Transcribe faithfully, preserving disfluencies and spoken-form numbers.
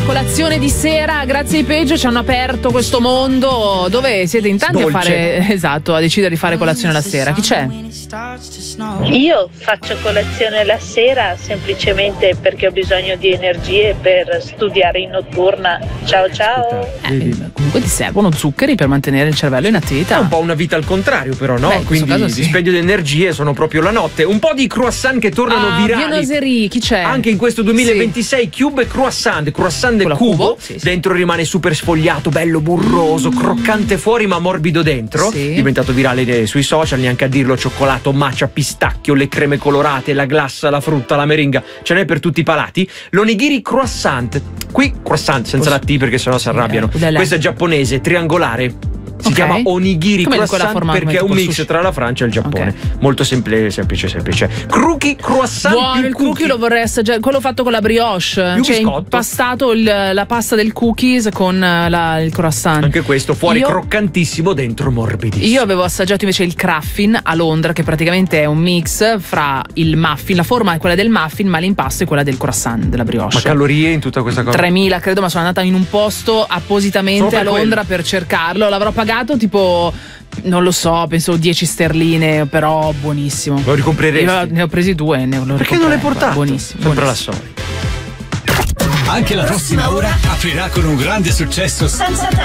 colazione di sera, grazie ai Page ci hanno aperto questo mondo dove siete in tanti Dolce. a fare, esatto, a decidere di fare colazione la sera. Chi c'è? Io faccio colazione la sera semplicemente perché ho bisogno di energie per studiare in notturna. Ciao ciao. Eh, comunque ti servono zuccheri per mantenere il cervello in attività. È un po' una vita al contrario, però, no? Beh, in questo Quindi il caso sì. dispendio di energie sono proprio la notte. Un po' di croissant che tornano Ah, virali. viennoiserie, chi c'è? Anche in questo duemilaventisei, Cube e croissant, croissant del Quello a cubo, cubo? Sì, sì. dentro rimane super sfogliato, bello burroso, croccante fuori ma morbido dentro. Sì. Diventato virale eh, sui social, neanche a dirlo, cioccolato, matcha, pistacchio, le creme colorate, la glassa, la frutta, la meringa, ce n'è per tutti i palati. L'onigiri croissant, qui croissant senza la T perché sennò si arrabbiano. eh, Questo è giapponese, triangolare. Si Ok. chiama onigiri Come quella croissant forma perché è un come mix sushi. tra la Francia e il Giappone. Molto semplice, semplice, semplice. Cookie croissant Buono, più il cookie lo vorrei assaggiare, quello fatto con la brioche, Più cioè biscotto. impastato il- la pasta del cookies con la- il croissant. Anche questo fuori Io- croccantissimo, dentro morbidissimo. Io avevo assaggiato invece il craffin a Londra, che praticamente è un mix fra il muffin, la forma è quella del muffin, ma l'impasto è quella del croissant, della brioche. Ma calorie in tutta questa cosa? tremila credo, ma sono andata in un posto appositamente Solo a per Londra quello. per cercarlo. L'avrò pagato tipo, non lo so, penso dieci sterline, però buonissimo. Lo ricompreresti? Io ne ho presi due, ne lo Perché non l'hai ricomprerei. portato? Buonissimo. Sempre buonissimo. la solita. Anche la prossima ora aprirà con un grande successo Senza te.